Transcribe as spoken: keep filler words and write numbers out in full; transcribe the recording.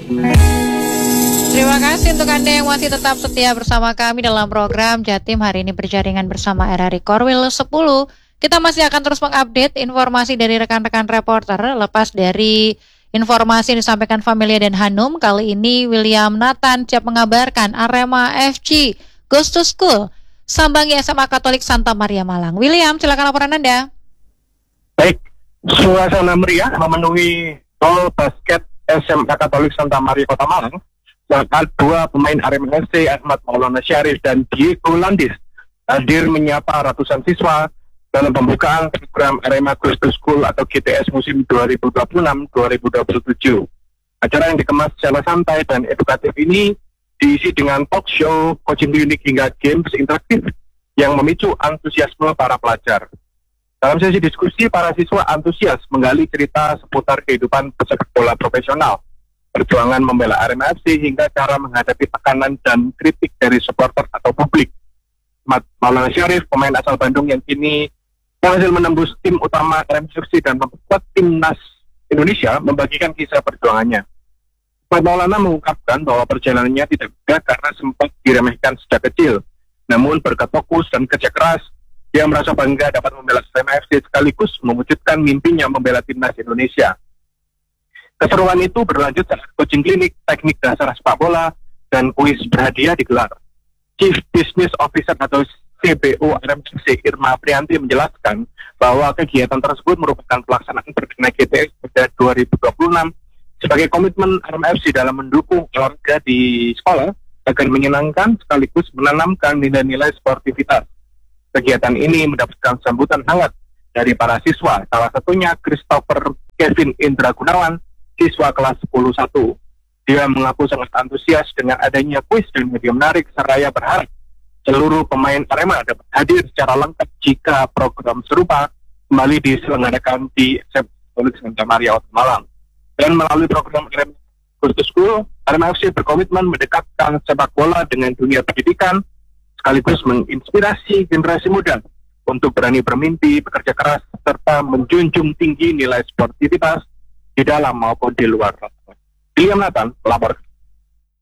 Terima kasih untuk Anda yang masih tetap setia bersama kami dalam program Jatim hari ini berjaringan bersama R R I Korwil sepuluh. Kita masih akan terus mengupdate informasi dari rekan-rekan reporter lepas dari informasi yang disampaikan Familia dan Hanum. Kali ini William Nathan siap mengabarkan Arema F C Goes to School sambangi S M A Katolik Santa Maria Malang. William, silakan laporan Anda. Baik, suasana meriah memenuhi gol basket S M A Katolik Santa Maria Kota Malang saat dua pemain Arema F C, Ahmad Maulana Syarif dan Diego Landis, hadir menyapa ratusan siswa dalam pembukaan program Arema Goes to School atau G T S musim dua ribu dua puluh enam dua ribu dua puluh tujuh. Acara yang dikemas secara santai dan edukatif ini diisi dengan talk show, coaching klinik hingga games interaktif yang memicu antusiasme para pelajar. Dalam sesi diskusi, para siswa antusias menggali cerita seputar kehidupan pesepak bola profesional, perjuangan membela Arema F C hingga cara menghadapi tekanan dan kritik dari supporter atau publik. Maulana Syarif, pemain asal Bandung yang kini berhasil menembus tim utama Arema F C dan memperkuat timnas Indonesia, membagikan kisah perjuangannya. Maulana mengungkapkan bahwa perjalanannya tidak mudah karena sempat diremehkan sejak kecil. Namun berkat fokus dan kerja keras, dia merasa bangga dapat membela Arema F C sekaligus mewujudkan mimpinya membela timnas Indonesia. Keseruan itu berlanjut saat coaching klinik, teknik dasar sepak bola, dan kuis berhadiah digelar. Chief Business Officer atau C B O Arema F C Irma Prianti menjelaskan bahwa kegiatan tersebut merupakan pelaksanaan perdana G T S pada dua ribu dua puluh enam sebagai komitmen Arema F C dalam mendukung olahraga di sekolah agar menyenangkan sekaligus menanamkan nilai-nilai sportivitas. Kegiatan ini mendapatkan sambutan hangat dari para siswa, salah satunya Christopher Kevin Indra Gunawan, siswa kelas sepuluh satu. Dia mengaku sangat antusias dengan adanya kuis dan media menarik, seraya berharap seluruh pemain Arema dapat hadir secara lengkap jika program serupa kembali diselenggarakan di S M A Katolik Santa Maria Kota Malang. Dan melalui program Arema Goes to School, Arema F C berkomitmen mendekatkan sepak bola dengan dunia pendidikan, sekaligus menginspirasi generasi muda untuk berani bermimpi, bekerja keras, serta menjunjung tinggi nilai sportivitas di dalam maupun di luar lapangan. William Nathan, lapor.